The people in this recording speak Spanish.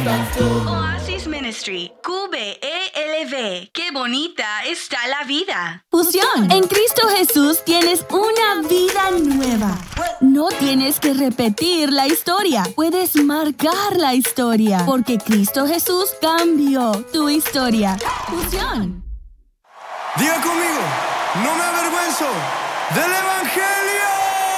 Oasis Ministry, QBELV. ¡Qué bonita está la vida! Fusión. En Cristo Jesús tienes una vida nueva. No tienes que repetir la historia. Puedes marcar la historia. Porque Cristo Jesús cambió tu historia. Fusión. Diga conmigo, no me avergüenzo del Evangelio.